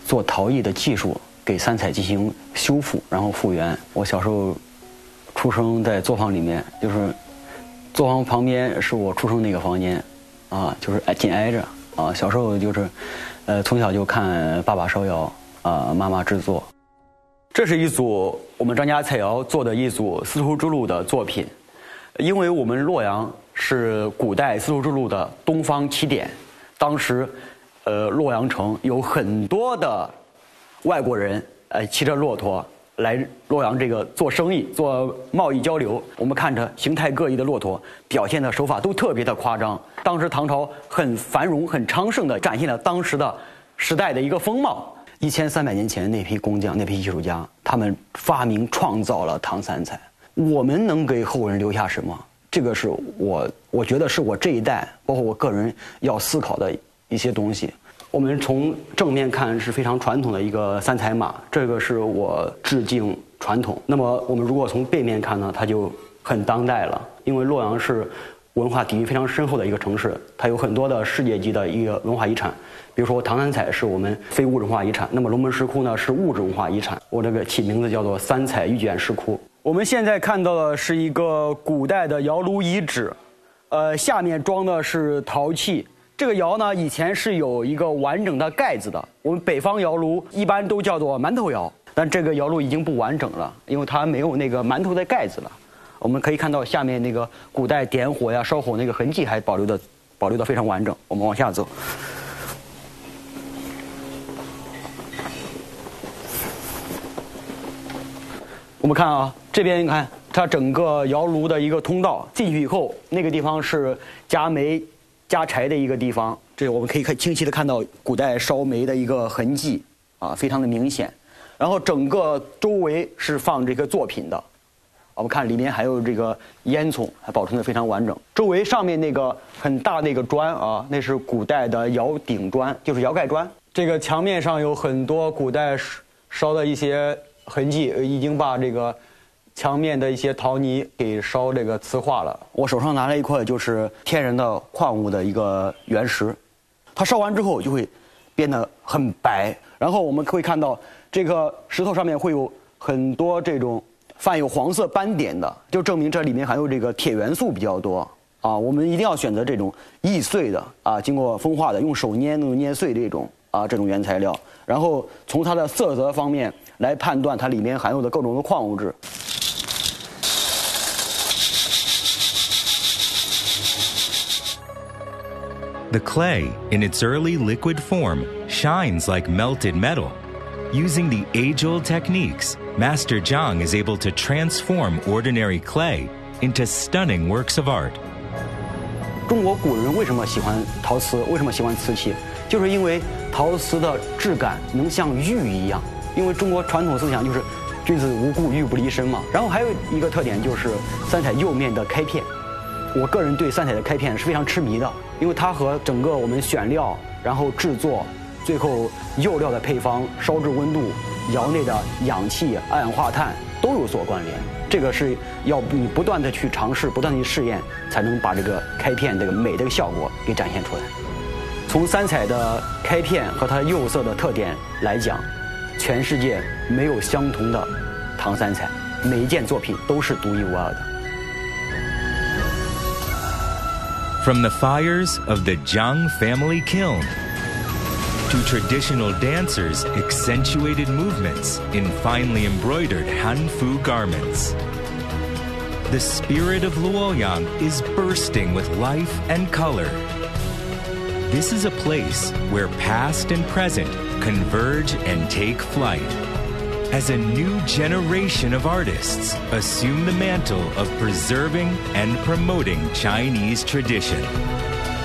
做陶艺的技术，给三彩进行修复，然后复原。我小时候出生在作坊里面，就是作坊旁边是我出生那个房间，啊，就是紧挨着啊。小时候就是，从小就看爸爸烧窑，啊，妈妈制作。这是一组我们张家彩窑做的一组丝绸之路的作品，因为我们洛阳是古代丝绸之路的东方起点，当时，洛阳城有很多的外国人，骑着骆驼来洛阳这个做生意、做贸易交流。我们看着形态各异的骆驼，表现的手法都特别的夸张。当时唐朝很繁荣、很昌盛的展现了当时的时代的一个风貌。1300年前那批工匠、那批艺术家，他们发明创造了唐三彩。我们能给后人留下什么？这个是我觉得是我这一代，包括我个人要思考的一些东西。我们从正面看是非常传统的一个三彩马，这个是我致敬传统。那么我们如果从背面看呢，它就很当代了，因为洛阳是文化底蕴非常深厚的一个城市，它有很多的世界级的一个文化遗产。比如说唐三彩是我们非物质文化遗产，那么龙门石窟呢是物质文化遗产。我这个起名字叫做三彩玉卷石窟。我们现在看到的是一个古代的窑炉遗址，下面装的是陶器。这个窑呢以前是有一个完整的盖子的，我们北方窑炉一般都叫做馒头窑，但这个窑炉已经不完整了，因为它没有那个馒头的盖子了。我们可以看到下面那个古代点火呀、烧火那个痕迹还保留得非常完整。我们往下走。我们看啊，这边你看它整个窑炉的一个通道，进去以后，那个地方是加煤、加柴的一个地方。这我们可以清晰的看到古代烧煤的一个痕迹啊，非常的明显。然后整个周围是放这个作品的，我们看里面还有这个烟囱，还保存的非常完整。周围上面那个很大那个砖啊，那是古代的窑顶砖，就是窑盖砖。这个墙面上有很多古代烧的一些痕迹，已经把这个墙面的一些陶泥给烧这个瓷化了。我手上拿了一块就是天然的矿物的一个原石，它烧完之后就会变得很白，然后我们会看到这个石头上面会有很多这种泛有黄色斑点的，就证明这里面含有这个铁元素比较多啊。我们一定要选择这种易碎的啊，经过风化的，用手捏能捏碎这种原材料，然后从它的色泽方面来判断它里面含有的各种的矿物质。 The clay, in its early liquid form, shines like melted metal. Using the age-old techniques, Master Zhang is able to transform ordinary clay into stunning works of art. 中国古人为什么喜欢陶瓷？为什么喜欢瓷器？就是因为陶瓷的质感能像玉一样。因为中国传统思想就是君子无故，玉不离身嘛。然后还有一个特点就是三彩釉面的开片。我个人对三彩的开片是非常痴迷的，因为它和整个我们选料，然后制作，最后釉料的配方、烧制温度、窑内的氧气、二氧化碳都有所关联。这个是要你不断的去尝试，不断的去试验，才能把这个开片这个美的效果给展现出来。从三彩的开片和它釉色的特点来讲，全世界没有相同的唐三彩，每一件作品都是独一无二的。 From the fires of the Zhang family kiln to traditional dancers' accentuated movements in finely embroidered Hanfu garments, the spirit of Luoyang is bursting with life and color. This is a place where past and present converge and take flight, as a new generation of artists assume the mantle of preserving and promoting Chinese tradition.